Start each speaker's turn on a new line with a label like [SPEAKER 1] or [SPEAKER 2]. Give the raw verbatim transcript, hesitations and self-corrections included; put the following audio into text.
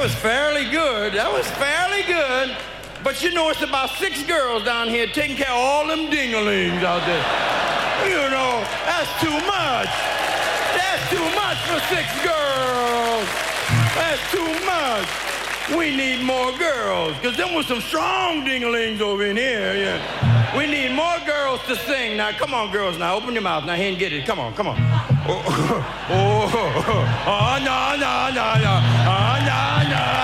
[SPEAKER 1] was fairly good. That was fairly good. But you know, it's about six girls down here taking care of all them dinglings out there. You know, that's too much. That's too much for six girls. That's too much. We need more girls, because them was some strong dinglings over in here, yeah. We need more girls to sing. Now, come on, girls, now, open your mouth. Now, here and get it. Come on, come on. Oh, oh, oh, oh, no, no, no, no. Oh, no, no.